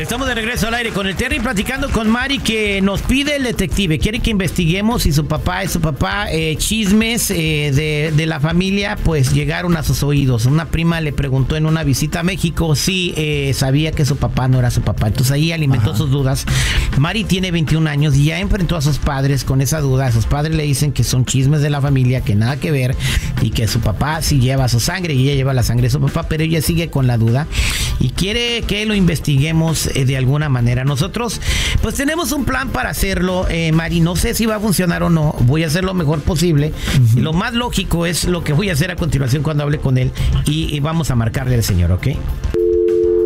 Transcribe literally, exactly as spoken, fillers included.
Estamos de regreso al aire con el Terry, platicando con Mari, que nos pide el detective. Quiere que investiguemos si su papá es su papá. Eh, chismes eh, de, de la familia pues llegaron a sus oídos. Una prima le preguntó en una visita a México si eh, sabía que su papá no era su papá. Entonces ahí alimentó Ajá. sus dudas. Mari tiene veintiún años y ya enfrentó a sus padres con esa duda. Sus padres le dicen que son chismes de la familia, que nada que ver, y que su papá sí lleva su sangre y ella lleva la sangre de su papá, pero ella sigue con la duda y quiere que lo investiguemos eh, de alguna manera. Nosotros pues tenemos un plan para hacerlo, eh, Mari. No sé si va a funcionar o no. Voy a hacer lo mejor posible. Uh-huh. Lo más lógico es lo que voy a hacer a continuación cuando hable con él y, y vamos a marcarle al señor, ¿ok?